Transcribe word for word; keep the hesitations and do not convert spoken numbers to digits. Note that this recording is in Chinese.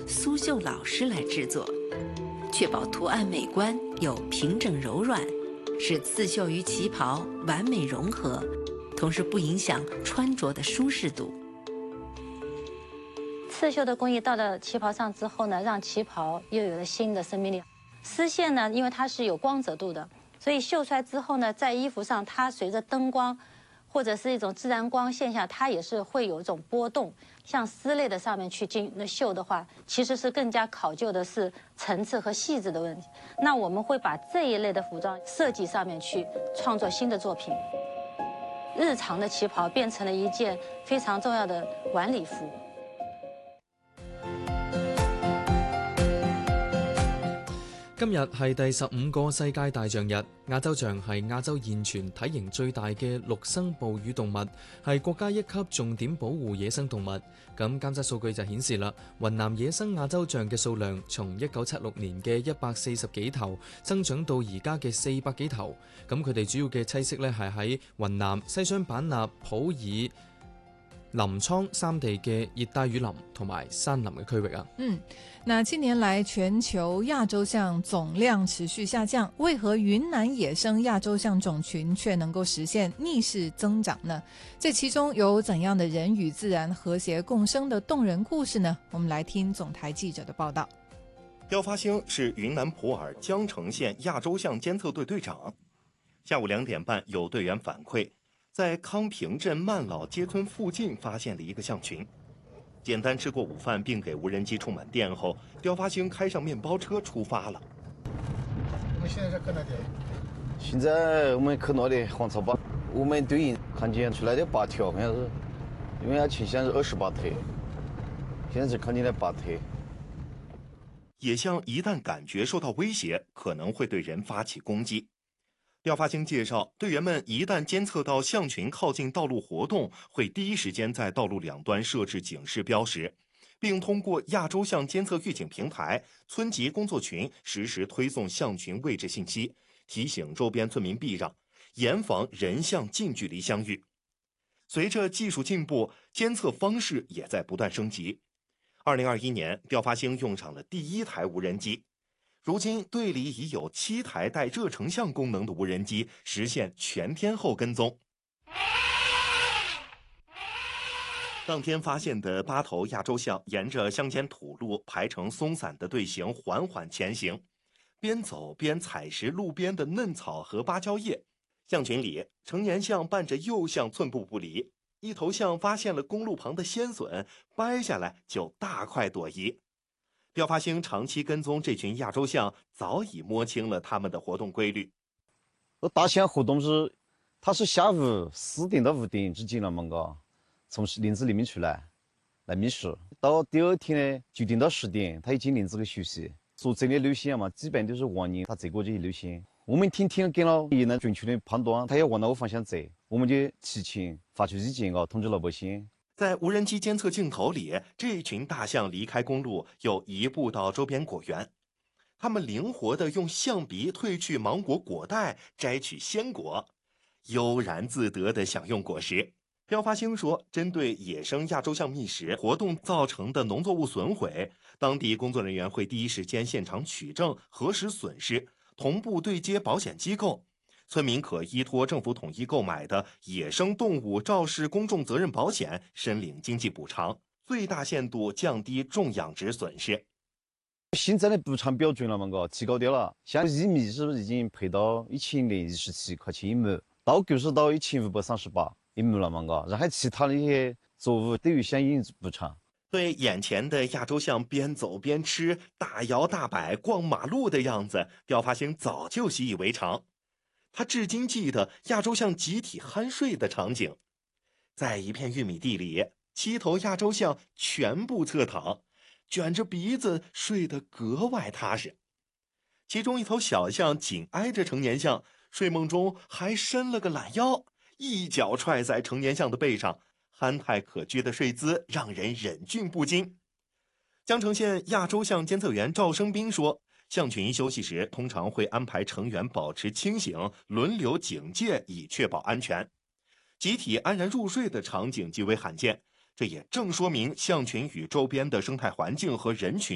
苏绣老师来制作，确保图案美观又平整柔软，使刺绣与旗袍完美融合，同时不影响穿着的舒适度。 刺绣的工艺到了旗袍上之后呢，让旗袍又有了新的生命力。丝线呢，因为它是有光泽度的，所以绣出来之后呢，在衣服上它随着灯光或者是一种自然光现象，它也是会有一种波动。像丝类的上面去进绣的话，其实是更加考究的是层次和细致的问题。那我们会把这一类的服装设计上面去创作新的作品。日常的旗袍变成了一件非常重要的晚礼服。 今日係第十五個世界大象日。亞洲象係亞洲現存體型最大嘅陸生哺乳動物，係國家一級重點保護野生動物。咁監測數據就顯示啦，雲南野生亞洲象嘅數量從一九七六年嘅一百四十幾頭增長到而家嘅四百幾頭。咁佢哋主要嘅棲息咧係喺雲南、西雙版納、普洱、臨滄三地嘅熱帶雨林同埋山林嘅區域啊。 嗯，那近年來全球亞洲象總量持續下降，為何雲南野生亞洲象種群卻能夠實現逆勢增長呢？這其中有怎樣的人與自然和諧共生的動人故事呢？我們來聽總台記者的報道。 刁發興是雲南普洱江城縣亞洲象監測隊隊長。下午兩點半，有隊員反饋，在康平鎮萬老街村附近發現了一個象群。簡單吃過午飯並給無人機充滿電後，刁發興開上面包車出發了。 我們現在在看哪點？ 現在我們看那裡黃草壩，我們對應看見出來的八條，好像是，因為它前線是二十八腿，現在只看見了八腿。 野象一旦感覺受到威脅，可能會對人發起攻擊。刁發興介紹，隊員們一旦監測到象群靠近道路活動，會第一時間在道路兩端設置警示標識，並通過亞洲象監測預警平台、村級工作群實時推送象群位置信息，提醒周邊村民避讓，嚴防人象近距離相遇。隨着技術進步，監測方式也在不斷升級。二零二一年，刁發興用上了第一台無人機。如今隊裡已有七台帶熱成像功能的無人機實現全天候跟蹤。當天發現的八頭亞洲象沿着鄉間土路排成鬆散的隊形緩緩前行，邊走邊採食路邊的嫩草和芭蕉葉。象群裡，成年象伴着幼象寸步不離，一頭象發現了公路旁的鮮筍，掰下來就大快朵頤。刁發興長期跟蹤這群亞洲象，早已摸清了他們的活動規律。 大象活動是，它是下午四點到五點之間了嘛，個從林子裡面出來來覓食，到第二天呢九點到十點，它已經林子裡休息。所整的路線嘛，基本都是往年它走過這些路線。我們天天跟了也能準確的判斷它要往哪個方向走，我們就提前發出意見啊，通知老百姓。 在無人機監測鏡頭裡，這群大象離開公路，又移步到周邊果園。它們靈活地用象鼻褪去芒果果帶，摘取鮮果，悠然自得地享用果實。刁發興說，針對野生亞洲象覓食活動造成的農作物損毀，當地工作人員會第一時間現場取證，核實損失，同步對接保險機構。村民可依託政府統一購買的野生動物肇事公眾責任保險申領經濟補償，最大限度降低種養殖損失。 現在的補償標準了嘛個提高掉了，像玉米是不是已經賠到一千零一十七塊錢一畝，稻谷是到一千五百三十八一畝了嘛個，然後其他的一些作物都有相應補償。 對眼前的亞洲象邊走邊吃、大搖大擺逛馬路的樣子，刁發興早就習以為常。他至今記得亞洲象集體酣睡的場景，在一片玉米地裡，七頭亞洲象全部側躺，捲着鼻子睡得格外踏實。其中一頭小象緊挨着成年象，睡夢中還伸了個懶腰，一腳踹在成年象的背上，憨態可掬的睡姿讓人忍俊不禁。江城縣亞洲象監測員趙生斌說，象群休息時通常會安排成員保持清醒，輪流警戒，以確保安全。集體安然入睡的場景極為罕見，這也正說明象群與周邊的生態環境和人群